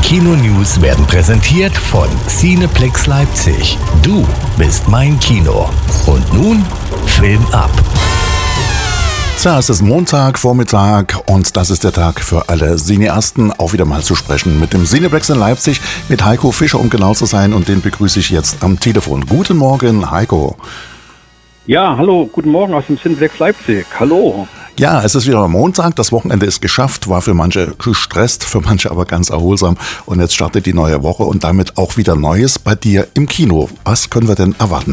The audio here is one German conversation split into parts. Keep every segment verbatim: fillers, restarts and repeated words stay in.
Kino-News werden präsentiert von Cineplex Leipzig. Du bist mein Kino. Und nun Film ab. Tja, es ist Montag, Vormittag und das ist der Tag für alle Cineasten, auch wieder mal zu sprechen mit dem Cineplex in Leipzig, mit Heiko Fischer, um genau zu sein, und den begrüße ich jetzt am Telefon. Guten Morgen, Heiko. Ja, hallo, guten Morgen aus dem Cineplex Leipzig. Hallo. Ja, es ist wieder Montag, das Wochenende ist geschafft, war für manche gestresst, für manche aber ganz erholsam und jetzt startet die neue Woche und damit auch wieder Neues bei dir im Kino. Was können wir denn erwarten?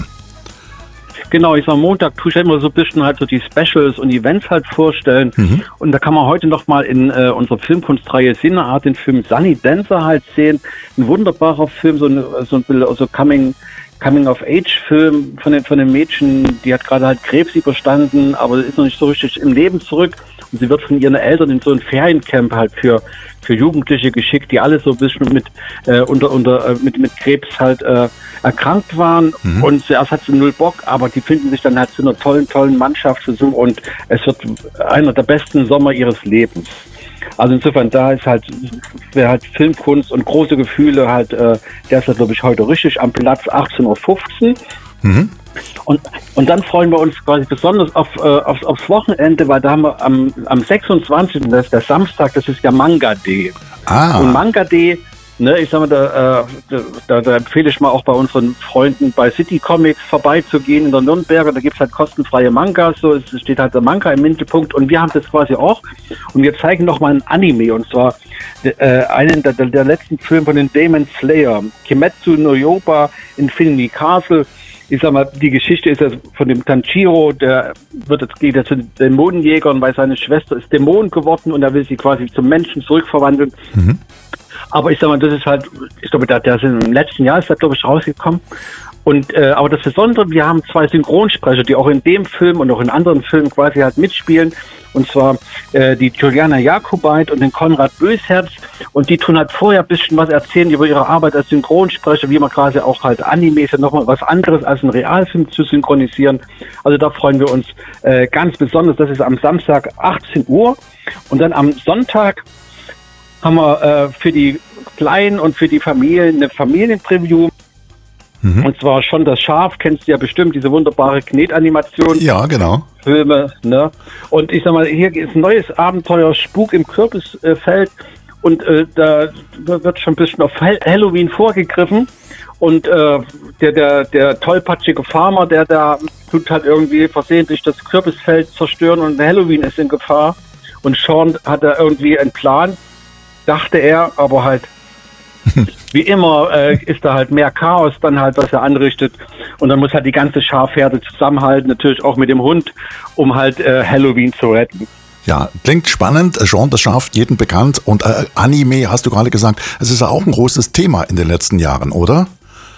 Genau, ich sag, Montag tue ich immer so ein bisschen halt so die Specials und Events halt vorstellen. Mhm. Und da kann man heute nochmal in äh, unserer Filmkunstreihe Cineart den Film Sunny Dancer halt sehen. Ein wunderbarer Film, so, eine, so ein so Coming Coming-of-Age-Film von den, von den Mädchen, die hat gerade halt Krebs überstanden, aber ist noch nicht so richtig im Leben zurück. Und sie wird von ihren Eltern in so ein Feriencamp halt für, für Jugendliche geschickt, die alle so ein bisschen mit, äh, unter, unter, äh, mit, mit Krebs halt äh, erkrankt waren. Mhm. Und zuerst hat sie null Bock, aber die finden sich dann halt zu einer tollen, tollen Mannschaft zusammen und es wird einer der besten Sommer ihres Lebens. Also insofern, da ist halt, wer halt Filmkunst und große Gefühle halt, äh, der ist halt, glaube ich, heute richtig am Platz achtzehn Uhr fünfzehn. Mhm. Und, und dann freuen wir uns quasi besonders auf, äh, aufs, aufs Wochenende, weil da haben wir am, am sechsundzwanzigsten, das ist der Samstag, das ist der Manga Day. Ah. Und Manga Day, ne, ich sag mal, da, äh, da, da empfehle ich mal auch bei unseren Freunden bei City Comics vorbeizugehen in der Nürnberger. Da gibt's halt kostenfreie Mangas, so, es steht halt der Manga im Mittelpunkt und wir haben das quasi auch. Und wir zeigen noch mal ein Anime, und zwar äh, einen der, der letzten Filme von den Demon Slayer, Kimetsu no Yaiba Infinity Castle. Ich sag mal, die Geschichte ist ja von dem Tanjiro, der wird jetzt, geht jetzt zu den Dämonenjägern, weil seine Schwester ist Dämon geworden und er will sie quasi zum Menschen zurückverwandeln. Mhm. Aber ich sag mal, das ist halt, ich glaube, der, der ist im letzten Jahr ist das, glaube ich, rausgekommen. Und äh, aber das Besondere, wir haben zwei Synchronsprecher, die auch in dem Film und auch in anderen Filmen quasi halt mitspielen. Und zwar äh, die Juliana Jakobait und den Konrad Bösherz. Und die tun halt vorher ein bisschen was erzählen über ihre Arbeit als Synchronsprecher, wie man quasi auch halt Animes ja nochmal was anderes als einen Realfilm zu synchronisieren. Also da freuen wir uns äh, ganz besonders. Das ist am Samstag achtzehn Uhr. Und dann am Sonntag haben wir äh, für die Kleinen und für die Familien eine Familienpreview. Mhm. Und zwar schon das Schaf, kennst du ja bestimmt, diese wunderbare Knetanimation. Ja, genau. Filme, ne? Und ich sag mal, hier ist ein neues Abenteuer, Spuk im Kürbisfeld. Und äh, da wird schon ein bisschen auf Halloween vorgegriffen. Und äh, der, der, der tollpatschige Farmer, der da tut halt irgendwie versehentlich das Kürbisfeld zerstören und Halloween ist in Gefahr. Und Sean hat da irgendwie einen Plan, dachte er, aber halt wie immer äh, ist da halt mehr Chaos dann halt, was er anrichtet. Und dann muss halt die ganze Schafherde zusammenhalten, natürlich auch mit dem Hund, um halt äh, Halloween zu retten. Ja, klingt spannend. Jean, das Schaf, jeden bekannt. Und äh, Anime, hast du gerade gesagt, es ist ja auch ein großes Thema in den letzten Jahren, oder?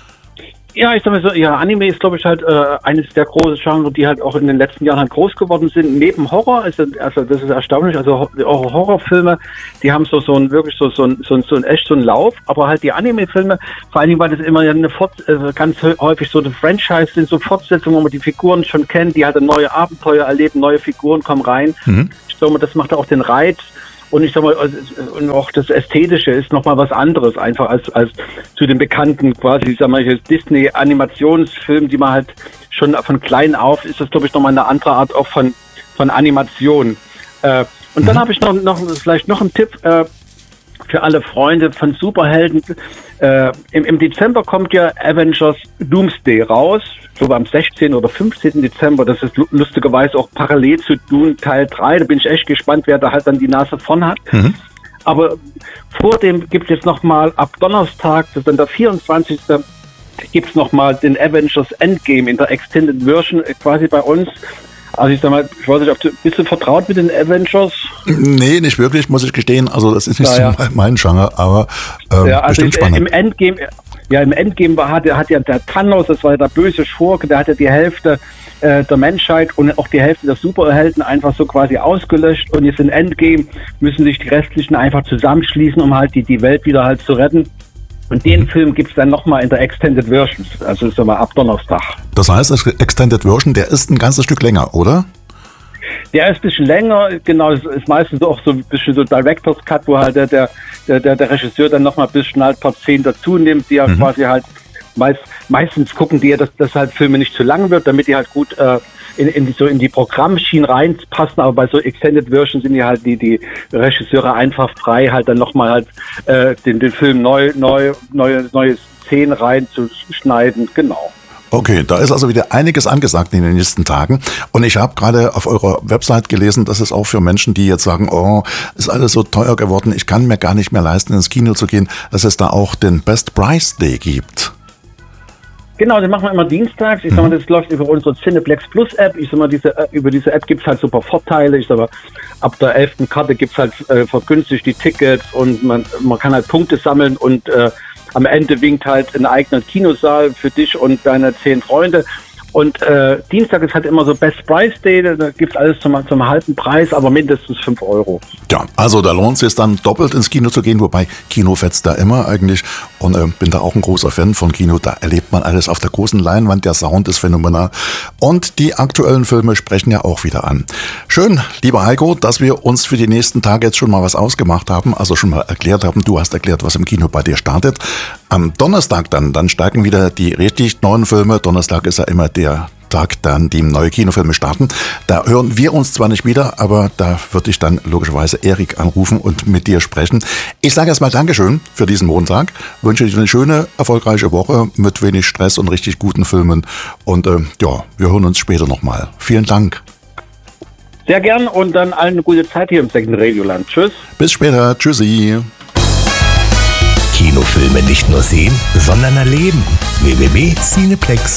Ja, ich sag mal so, ja, Anime ist, glaube ich, halt äh, eines der großen Genres, die halt auch in den letzten Jahren halt groß geworden sind. Neben Horror, also, also das ist erstaunlich, also auch Horrorfilme, die haben so so ein wirklich so so ein, so ein, so ein echt so ein Lauf, aber halt die Anime-Filme, vor allen Dingen, weil das immer ja eine Fort, äh, ganz häufig so eine Franchise sind, so Fortsetzungen, wo man die Figuren schon kennt, die halt ein neue Abenteuer erleben, neue Figuren kommen rein. Mhm. Ich glaube, das macht auch den Reiz. Und ich sag mal, und auch das Ästhetische ist nochmal was anderes, einfach als, als zu den bekannten quasi, ich sag mal, Disney-Animationsfilmen, die man halt schon von klein auf, ist das, glaube ich, nochmal eine andere Art auch von, von Animation. Äh, und mhm. dann habe ich noch, noch, vielleicht noch einen Tipp, äh, für alle Freunde von Superhelden. Äh, im, Im Dezember kommt ja Avengers Doomsday raus. Ich glaube am sechzehnten oder fünfzehnten Dezember. Das ist lustigerweise auch parallel zu Dune Teil drei. Da bin ich echt gespannt, wer da halt dann die Nase von hat. Mhm. Aber vor dem gibt es jetzt nochmal ab Donnerstag, das ist dann der vierundzwanzigste gibt es nochmal den Avengers Endgame in der Extended Version quasi bei uns. Also ich sag mal, ich weiß nicht, ob du, bist du vertraut mit den Avengers? Nee, nicht wirklich, muss ich gestehen. Also das ist nicht ja, so ja. mein Genre, aber ähm, ja, also bestimmt spannend. Im Endgame, ja, im Endgame war, hat, hat ja der Thanos, das war ja der böse Schurke, der hat ja die Hälfte äh, der Menschheit und auch die Hälfte der Superhelden einfach so quasi ausgelöscht. Und jetzt im Endgame müssen sich die Restlichen einfach zusammenschließen, um halt die, die Welt wieder halt zu retten. Und den Film gibt's dann nochmal in der Extended Version, also ist aber ab Donnerstag. Das heißt, das Extended Version, der ist ein ganzes Stück länger, oder? Der ist ein bisschen länger, genau, es ist meistens auch so ein bisschen so Director's Cut, wo halt der, der, der, der, der Regisseur dann nochmal bis schnell ein paar Szenen dazu nimmt, die ja mhm. quasi halt meist, meistens gucken die ja, dass, dass halt Filme nicht zu lang wird, damit die halt gut äh, in, in die, so in die Programmschienen reinpassen, aber bei so Extended Version sind ja halt die, die Regisseure einfach frei, halt dann nochmal halt äh, den, den Film neu, neu, neue, neue Szenen reinzuschneiden, genau. Okay, da ist also wieder einiges angesagt in den nächsten Tagen. Und ich habe gerade auf eurer Website gelesen, dass es auch für Menschen, die jetzt sagen, oh, ist alles so teuer geworden, ich kann mir gar nicht mehr leisten, ins Kino zu gehen, dass es da auch den Best Price Day gibt. Genau, den machen wir immer dienstags. Ich sag mal, das läuft über unsere Cineplex Plus App. Ich sag mal, diese, über diese App gibt's halt super Vorteile. Ich sag mal, ab der elften Karte gibt's halt äh, vergünstigt die Tickets und man, man kann halt Punkte sammeln und äh, am Ende winkt halt ein eigener Kinosaal für dich und deine zehn Freunde. Und äh, Dienstag ist halt immer so Best Price Day, da gibt's alles zum, zum halben Preis, aber mindestens fünf Euro. Ja, also da lohnt es sich dann doppelt ins Kino zu gehen, wobei Kino fetzt da immer eigentlich. Und äh, bin da auch ein großer Fan von Kino, da erlebt man alles auf der großen Leinwand, der Sound ist phänomenal. Und die aktuellen Filme sprechen ja auch wieder an. Schön, lieber Heiko, dass wir uns für die nächsten Tage jetzt schon mal was ausgemacht haben, also schon mal erklärt haben, du hast erklärt, was im Kino bei dir startet. Am Donnerstag dann, dann steigen wieder die richtig neuen Filme. Donnerstag ist ja immer der Tag, dann die neue Kinofilme starten. Da hören wir uns zwar nicht wieder, aber da würde ich dann logischerweise Erik anrufen und mit dir sprechen. Ich sage erstmal Dankeschön für diesen Montag. Wünsche dir eine schöne, erfolgreiche Woche mit wenig Stress und richtig guten Filmen. Und äh, ja, wir hören uns später nochmal. Vielen Dank. Sehr gern und dann allen eine gute Zeit hier im Second Radioland. Tschüss. Bis später. Tschüssi. Kinofilme nicht nur sehen, sondern erleben. w w w punkt cineplex